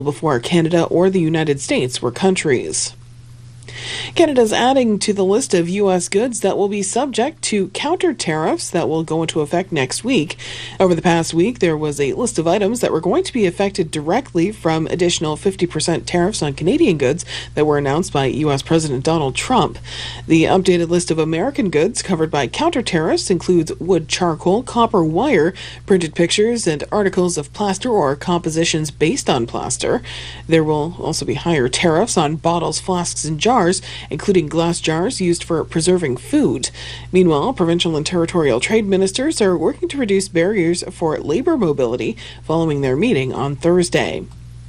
before Canada or the United States were countries. Canada's adding to the list of U.S. goods that will be subject to counter tariffs that will go into effect next week. Over the past week, there was a list of items that were going to be affected directly from additional 50% tariffs on Canadian goods that were announced by U.S. President Donald Trump. The updated list of American goods covered by counter tariffs includes wood charcoal, copper wire, printed pictures, and articles of plaster or compositions based on plaster. There will also be higher tariffs on bottles, flasks, and jars, including glass jars used for preserving food. Meanwhile, provincial and territorial trade ministers are working to reduce barriers for labor mobility following their meeting on Thursday.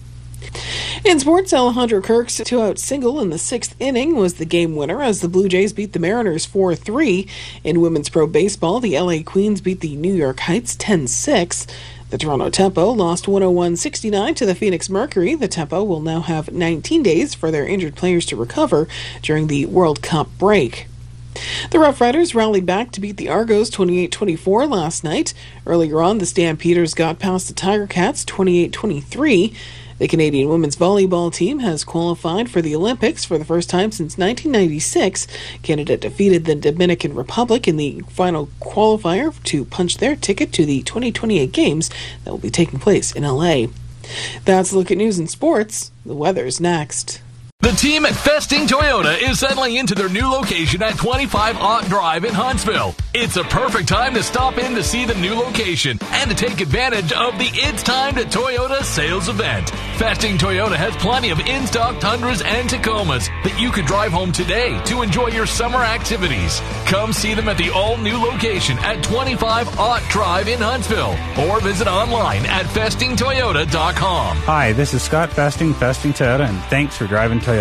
In sports, Alejandro Kirk's two-out single in the sixth inning was the game winner as the Blue Jays beat the Mariners 4-3. In women's pro baseball, the LA Queens beat the New York Heights 10-6. The Toronto Tempo lost 101-69 to the Phoenix Mercury. The Tempo will now have 19 days for their injured players to recover during the World Cup break. The Rough Riders rallied back to beat the Argos 28-24 last night. Earlier on, the Stampeders got past the Tiger Cats 28-23. The Canadian women's volleyball team has qualified for the Olympics for the first time since 1996. Canada defeated the Dominican Republic in the final qualifier to punch their ticket to the 2028 Games that will be taking place in LA. That's a look at news and sports. The weather's next. The team at Festing Toyota is settling into their new location at 25 Ott Drive in Huntsville. It's a perfect time to stop in to see the new location and to take advantage of the It's Time to Toyota sales event. Festing Toyota has plenty of in-stock Tundras and Tacomas that you could drive home today to enjoy your summer activities. Come see them at the all-new location at 25 Ott Drive in Huntsville or visit online at festingtoyota.com. Hi, this is Scott Festing Toyota, and thanks for driving Toyota.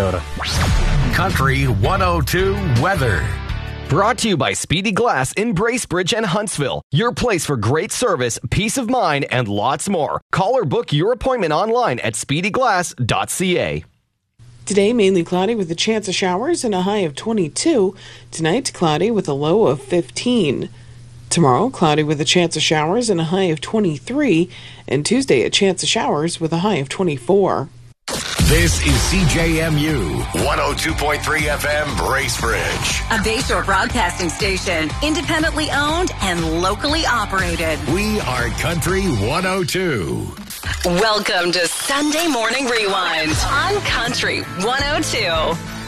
Country 102 weather. Brought to you by Speedy Glass in Bracebridge and Huntsville. Your place for great service, peace of mind, and lots more. Call or book your appointment online at speedyglass.ca. Today, mainly cloudy with a chance of showers and a high of 22. Tonight, cloudy with a low of 15. Tomorrow, cloudy with a chance of showers and a high of 23. And Tuesday, a chance of showers with a high of 24. This is CJMU 102.3 FM Bracebridge. A Bayshore broadcasting station, independently owned and locally operated. We are Country 102. Welcome to Sunday Morning Rewind on Country 102.